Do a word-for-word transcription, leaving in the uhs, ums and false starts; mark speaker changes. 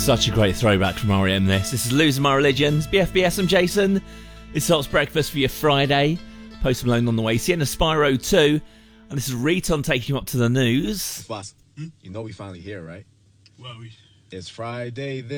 Speaker 1: Such a great throwback from R E M this. This is Losing My Religions, B F B S, I'm Jason. It's Hot's Breakfast for your Friday. Post Malone on the way, Sienna Spyro two. And this is Riton taking you up to the news.
Speaker 2: Boss, hmm? You know we finally here, right?
Speaker 3: Well, we...
Speaker 2: It's Friday this